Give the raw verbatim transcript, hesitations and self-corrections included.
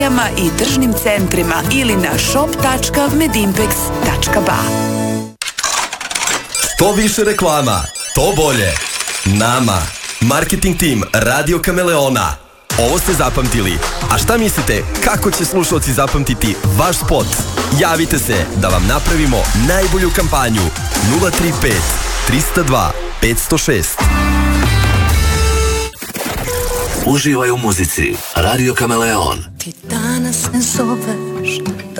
i tržnim centrima ili na shop tačka medimpex tačka ba. Što više reklama, to bolje. Nama. Marketing tim Radio Kameleona. Ovo ste zapamtili. A šta mislite, kako će slušalci zapamtiti vaš spot? Javite se da vam napravimo najbolju kampanju. nula tri pet tri zero dva pet zero šest. Uživaj u muzici. Radio Kameleon. Ti danas ne zoveš